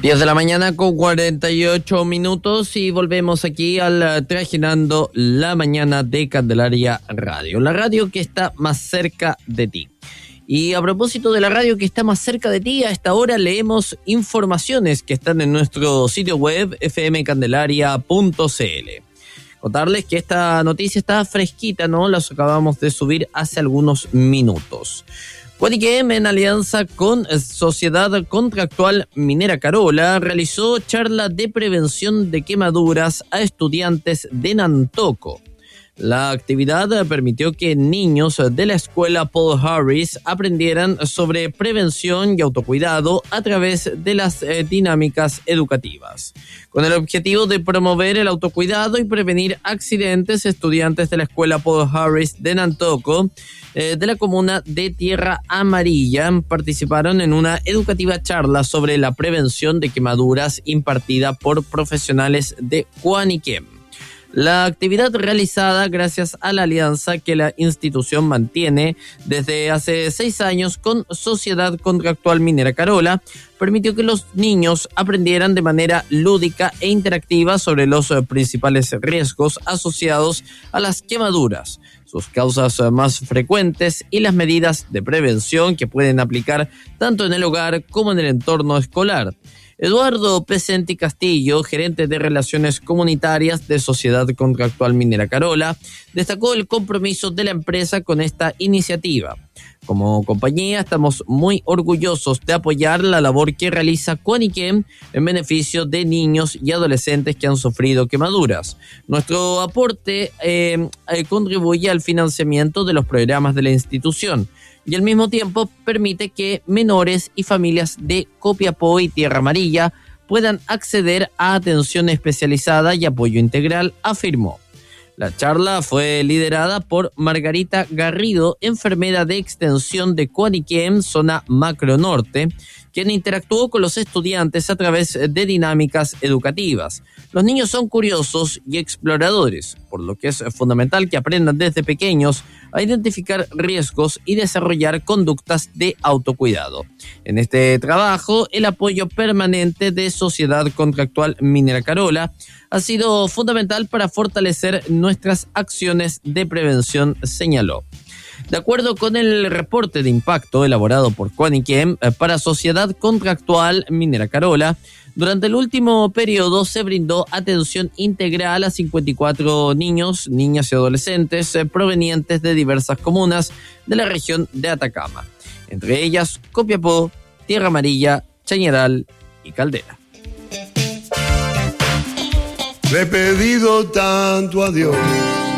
10 de la mañana con 48 minutos y volvemos aquí al Trajinando la Mañana de Candelaria Radio, la radio que está más cerca de ti. Y a propósito de la radio que está más cerca de ti, a esta hora leemos informaciones que están en nuestro sitio web fmcandelaria.cl. Contarles que esta noticia está fresquita, ¿no? Las acabamos de subir hace algunos minutos. Quaniquem, en alianza con Sociedad Contractual Minera Carola, realizó charla de prevención de quemaduras a estudiantes de Nantoco. La actividad permitió que niños de la escuela Paul Harris aprendieran sobre prevención y autocuidado a través de las dinámicas educativas. Con el objetivo de promover el autocuidado y prevenir accidentes, estudiantes de la escuela Paul Harris de Nantoco, de la comuna de Tierra Amarilla, participaron en una educativa charla sobre la prevención de quemaduras impartida por profesionales de Quaniquem. La actividad realizada gracias a la alianza que la institución mantiene desde hace 6 años con Sociedad Contractual Minera Carola permitió que los niños aprendieran de manera lúdica e interactiva sobre los principales riesgos asociados a las quemaduras, sus causas más frecuentes y las medidas de prevención que pueden aplicar tanto en el hogar como en el entorno escolar. Eduardo Pesenti Castillo, gerente de Relaciones Comunitarias de Sociedad Contractual Minera Carola, destacó el compromiso de la empresa con esta iniciativa. Como compañía estamos muy orgullosos de apoyar la labor que realiza Quaniquem en beneficio de niños y adolescentes que han sufrido quemaduras. Nuestro aporte contribuye al financiamiento de los programas de la institución y al mismo tiempo permite que menores y familias de Copiapó y Tierra Amarilla puedan acceder a atención especializada y apoyo integral, afirmó. La charla fue liderada por Margarita Garrido, enfermera de extensión de Quaniquem, zona Macro Norte, quien interactuó con los estudiantes a través de dinámicas educativas. Los niños son curiosos y exploradores, por lo que es fundamental que aprendan desde pequeños a identificar riesgos y desarrollar conductas de autocuidado. En este trabajo, el apoyo permanente de Sociedad Contractual Minera Carola ha sido fundamental para fortalecer nuestras acciones de prevención, señaló. De acuerdo con el reporte de impacto elaborado por Quaniquem para Sociedad Contractual Minera Carola, durante el último periodo se brindó atención integral a 54 niños, niñas y adolescentes provenientes de diversas comunas de la región de Atacama, entre ellas Copiapó, Tierra Amarilla, Chañaral y Caldera. Le he pedido tanto a Dios